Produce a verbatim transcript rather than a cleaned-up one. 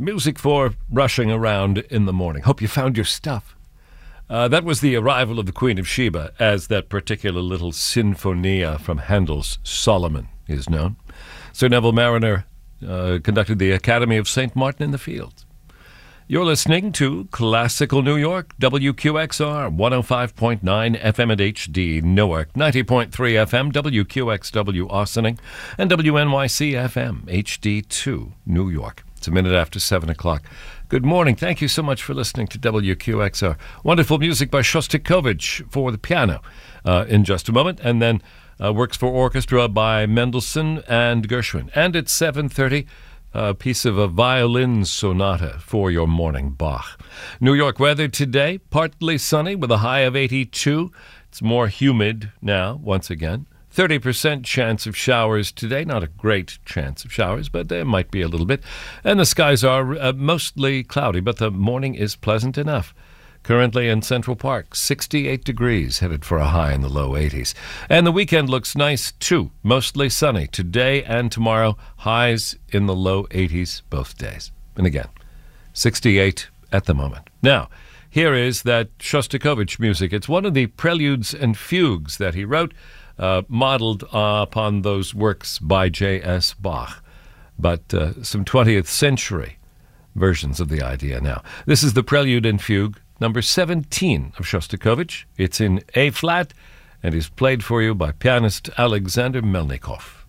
Music for rushing around in the morning. Hope you found your stuff. Uh, that was the arrival of the Queen of Sheba, as that particular little sinfonia from Handel's Solomon is known. Sir Neville Marriner uh, conducted the Academy of Saint Martin in the Fields. You're listening to Classical New York, W Q X R, one oh five point nine F M at H D Newark, ninety point three F M, W Q X W Austining, and W N Y C F M, H D two New York. It's a minute after seven o'clock. Good morning. Thank you so much for listening to W Q X R. Wonderful music by Shostakovich for the piano uh, in just a moment, and then uh, works for orchestra by Mendelssohn and Gershwin. And at seven thirty, a piece of a violin sonata for your morning Bach. New York weather today, partly sunny with a high of eighty-two. It's more humid now, once again. thirty percent chance of showers today. Not a great chance of showers, but there might be a little bit. And the skies are uh, mostly cloudy, but the morning is pleasant enough. Currently in Central Park, sixty-eight degrees, headed for a high in the low eighties. And the weekend looks nice, too. Mostly sunny today and tomorrow. Highs in the low eighties both days. And again, sixty-eight at the moment. Now, here is that Shostakovich music. It's one of the preludes and fugues that he wrote, uh, modeled uh, upon those works by J S Bach. But uh, some twentieth century versions of the idea now. This is the prelude and fugue, number seventeen of Shostakovich. It's in A-flat and is played for you by pianist Alexander Melnikov.